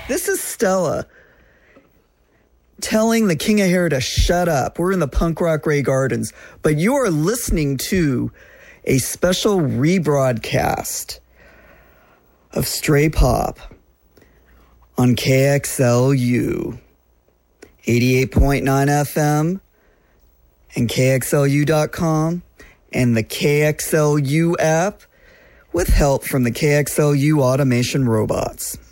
This is Stella telling the King of Hair to shut up. We're in the Punk Rock Ray Gardens, but you are listening to a special rebroadcast of Stray Pop on KXLU 88.9 FM and KXLU.com and the KXLU app with help from the KXLU automation robots.